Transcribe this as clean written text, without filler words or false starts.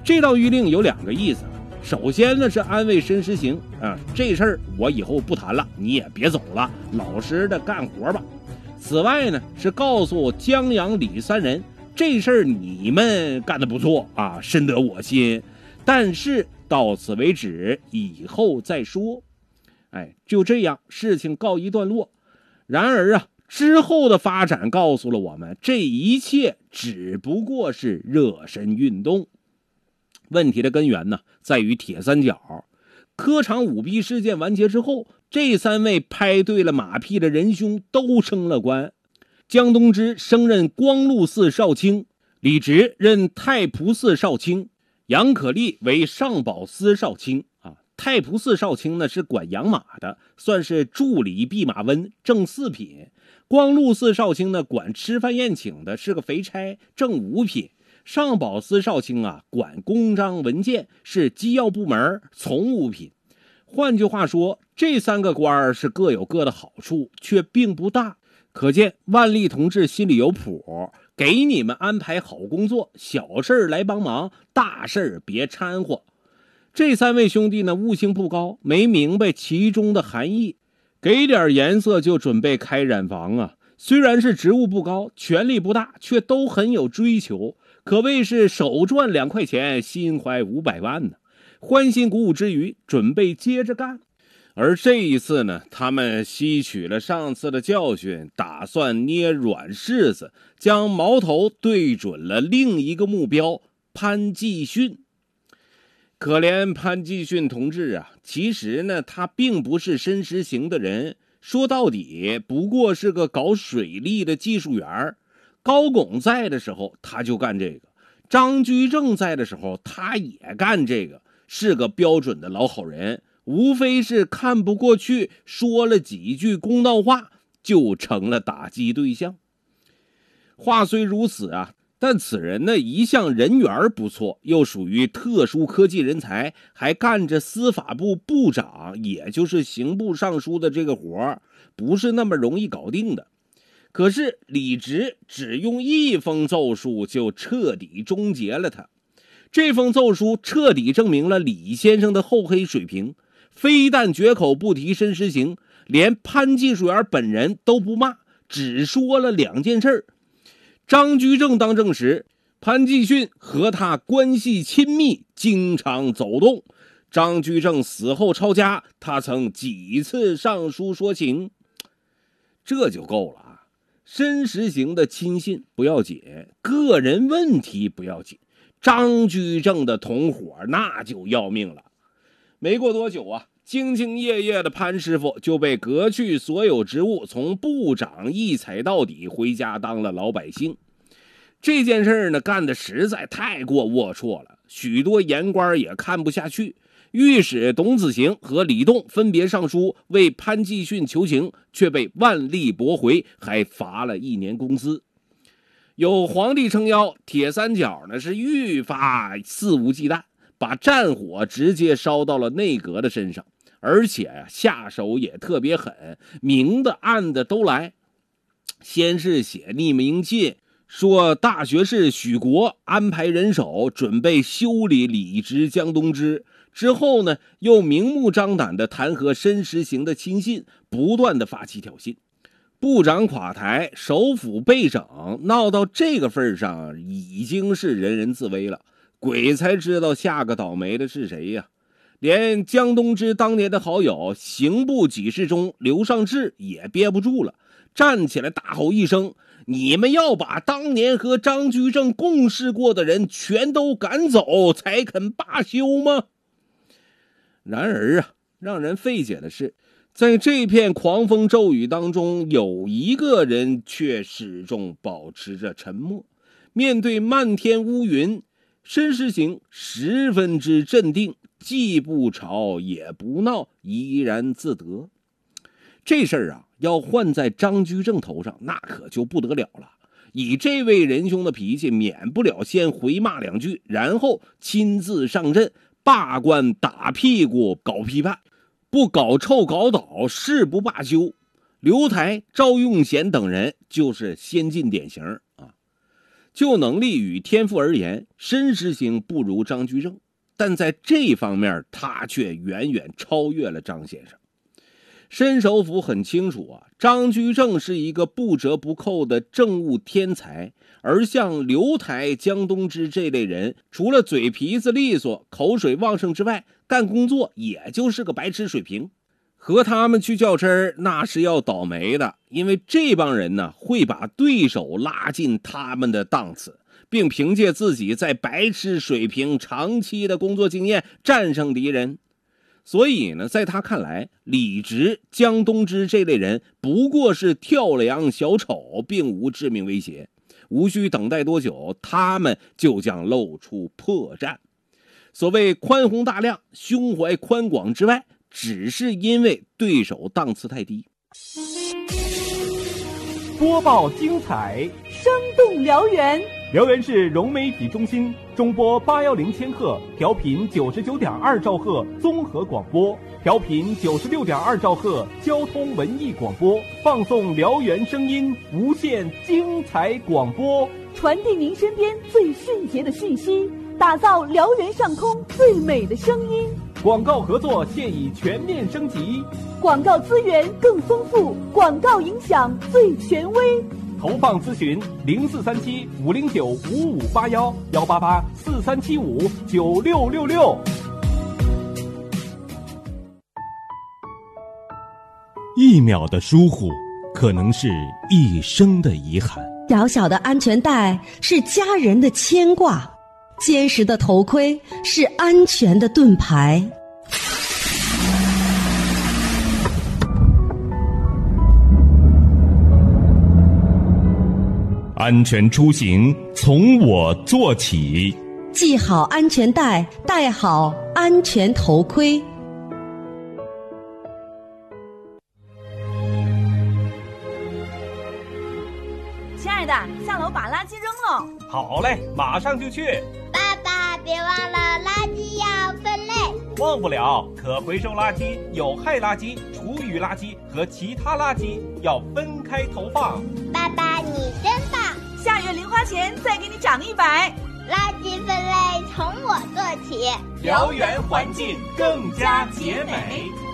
这道谕令有2个意思，首先呢是安慰申时行这事儿我以后不谈了，你也别走了，老实的干活吧。此外呢是告诉江阳李3人，这事儿你们干得不错深得我心，但是到此为止，以后再说。就这样，事情告一段落。然而之后的发展告诉了我们，这一切只不过是热身运动。问题的根源呢，在于铁三角。科场舞弊事件完结之后，这3位拍对了马屁的仁兄都升了官。江东之升任光禄寺少卿，李直任太仆寺少卿，杨可立为上宝司少卿。太仆寺少卿呢是管养马的，算是助理弼马温，正4品。光禄寺少卿呢管吃饭宴请的，是个肥差，正5品。上宝司少卿管公章文件，是机要部门，从5品。换句话说，这3个官是各有各的好处，却并不大。可见万历同志心里有谱，给你们安排好工作，小事来帮忙，大事别掺和。这3位兄弟呢悟性不高，没明白其中的含义，给点颜色就准备开染房虽然是职务不高，权力不大，却都很有追求，可谓是手赚2块钱，心怀500万呢。欢欣鼓舞之余，准备接着干。而这一次呢，他们吸取了上次的教训，打算捏软柿子，将矛头对准了另一个目标——潘季训。可怜潘季训同志其实呢，他并不是申时行的人，说到底不过是个搞水利的技术员。高拱在的时候他就干这个，张居正在的时候他也干这个，是个标准的老好人，无非是看不过去，说了几句公道话，就成了打击对象。话虽如此但此人呢一向人缘不错，又属于特殊科技人才，还干着司法部部长，也就是刑部尚书的这个活，不是那么容易搞定的。可是李直只用1封奏书就彻底终结了他。这封奏书彻底证明了李先生的厚黑水平，非但绝口不提申时行，连潘技术员本人都不骂，只说了2件事。张居正当政时，潘季训和他关系亲密，经常走动。张居正死后抄家，他曾几次上书说情。这就够了申时行的亲信不要紧，个人问题不要紧，张居正的同伙那就要命了。没过多久兢兢业业的潘师傅就被革去所有职务，从部长一踩到底，回家当了老百姓。这件事呢干得实在太过龌龊了，许多言官也看不下去。御史董子行和李栋分别上书为潘季训求情，却被万历驳回，还罚了1年工资。有皇帝撑腰，铁三角呢是愈发肆无忌惮，把战火直接烧到了内阁的身上，而且下手也特别狠，明的暗的都来。先是写匿名信，说大学士许国安排人手准备修理李直、江东之，之后呢又明目张胆地弹劾申时行的亲信，不断地发起挑衅。部长垮台，首辅被整，闹到这个份上，已经是人人自危了。鬼才知道下个倒霉的是谁呀！连江东之当年的好友刑部给事中刘尚志也憋不住了，站起来大吼一声：“你们要把当年和张居正共事过的人全都赶走，才肯罢休吗？”然而让人费解的是，在这片狂风骤雨当中，有一个人却始终保持着沉默。面对漫天乌云，申时行十分之镇定，既不吵也不闹，怡然自得。这事儿要换在张居正头上，那可就不得了了。以这位仁兄的脾气，免不了先回骂2句，然后亲自上阵罢官、打屁股、搞批判，不搞臭搞倒，誓不罢休。刘台、赵用贤等人就是先进典型。 就能力与天赋而言，申时行不如张居正，但在这方面他却远远超越了张先生。申首府很清楚啊，张居正是一个不折不扣的政务天才，而像刘台、江东之这类人，除了嘴皮子利索、口水旺盛之外，干工作也就是个白痴水平。和他们去较真那是要倒霉的，因为这帮人呢，会把对手拉进他们的档次，并凭借自己在白痴水平长期的工作经验战胜敌人。所以呢，在他看来，李直、江东之这类人不过是跳梁小丑，并无致命威胁。无需等待多久，他们就将露出破绽。所谓宽宏大量、胸怀宽广之外，只是因为对手档次太低。 播报精彩， 生动辽源。 辽源市融媒体中心中波810千赫，调频99.2兆赫综合广播，调频96.2兆赫交通文艺广播，放送辽源声音，无限精彩广播， 传递您身边最迅捷的讯息，打造辽源上空最美的声音。 广告合作现已全面升级， 广告资源更丰富，广告影响最权威。 投放咨询0437-509-5581，188-4375-9666。 一秒的疏忽，可能是一生的遗憾。 小小的安全带是家人的牵挂，坚实的头盔是安全的盾牌。 安全出行从我做起， 系好安全带，戴好安全头盔。 亲爱的，下楼把垃圾扔了。 好嘞，马上就去。 爸爸，别忘了垃圾要分类。 忘不了，可回收垃圾、有害垃圾、厨余垃圾和其他垃圾要分开投放。 爸爸，你真棒！ 下月零花钱再给你涨100。 垃圾分类从我做起， 辽源环境更加洁美。